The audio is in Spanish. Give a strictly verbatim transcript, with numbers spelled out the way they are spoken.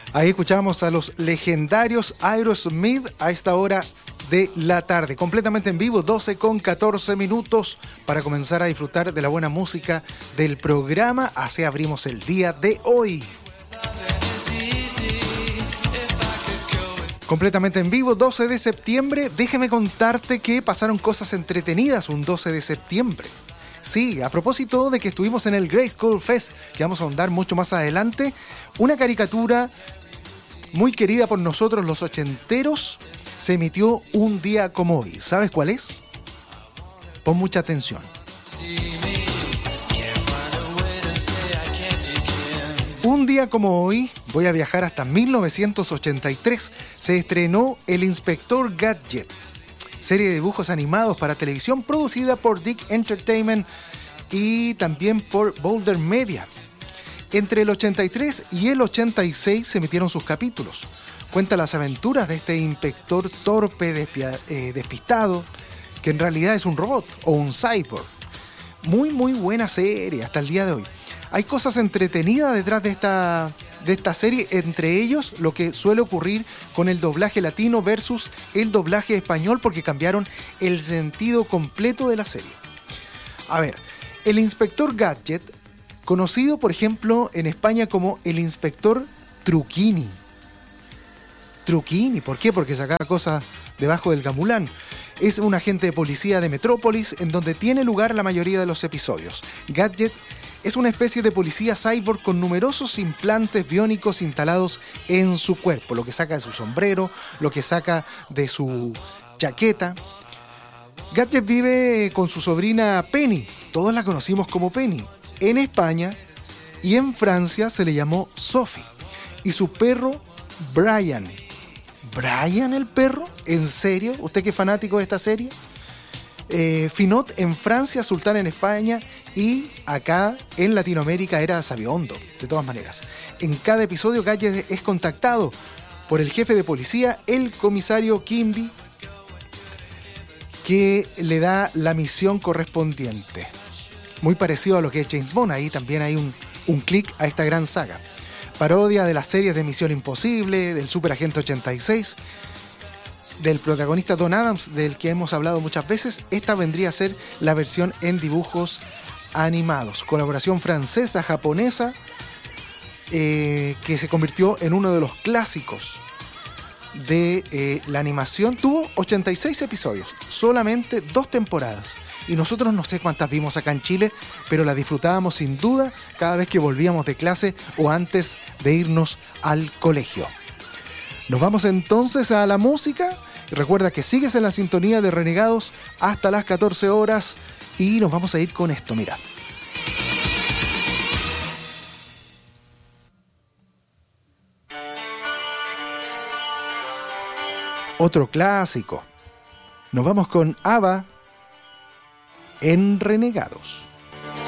Ahí escuchamos a los legendarios Aerosmith a esta hora de la tarde, completamente en vivo, doce con catorce minutos, para comenzar a disfrutar de la buena música del programa. Así abrimos el día de hoy. Completamente en vivo, doce de septiembre. Déjeme contarte que pasaron cosas entretenidas un doce de septiembre. Sí, a propósito de que estuvimos en el Grey School Fest, que vamos a ahondar mucho más adelante, una caricatura muy querida por nosotros los ochenteros se emitió un día como hoy. ¿Sabes cuál es? Pon mucha atención. Un día como hoy, voy a viajar hasta mil novecientos ochenta y tres, se estrenó El Inspector Gadget, serie de dibujos animados para televisión producida por Dick Entertainment y también por Boulder Media. Entre el ochenta y tres y el ochenta y seis se emitieron sus capítulos. Cuenta las aventuras de este inspector torpe, despia, eh, despistado, que en realidad es un robot o un cyborg. Muy, muy buena serie hasta el día de hoy. Hay cosas entretenidas detrás de esta, de esta serie, entre ellos lo que suele ocurrir con el doblaje latino versus el doblaje español, porque cambiaron el sentido completo de la serie. A ver, el Inspector Gadget, conocido por ejemplo en España como el Inspector Truquini. Truquini, ¿por qué? Porque sacaba cosas debajo del gamulán. Es un agente de policía de Metrópolis en donde tiene lugar la mayoría de los episodios. Gadget es una especie de policía cyborg con numerosos implantes biónicos instalados en su cuerpo, lo que saca de su sombrero, lo que saca de su chaqueta. Gadget vive con su sobrina Penny, todos la conocimos como Penny. En España y en Francia se le llamó Sophie. Y su perro Brian. ¿Brian el perro? ¿En serio? ¿Usted que es fanático de esta serie? Eh, Finot en Francia, Sultán en España y acá en Latinoamérica era Sabiondo, de todas maneras. En cada episodio Gadget es contactado por el jefe de policía, el comisario Kimby, que le da la misión correspondiente. Muy parecido a lo que es James Bond, ahí también hay un, un clic a esta gran saga. Parodia de las series de Misión Imposible, del Superagente ochenta y seis, del protagonista Don Adams, del que hemos hablado muchas veces. Esta vendría a ser la versión en dibujos animados. Colaboración francesa-japonesa eh, que se convirtió en uno de los clásicos de eh, la animación. Tuvo ochenta y seis episodios, solamente dos temporadas. Y nosotros no sé cuántas vimos acá en Chile, pero las disfrutábamos sin duda cada vez que volvíamos de clase o antes de irnos al colegio. Nos vamos entonces a la música. Recuerda que sigues en la sintonía de Renegados hasta las catorce horas y nos vamos a ir con esto, mira. Otro clásico. Nos vamos con ABBA en Renegados.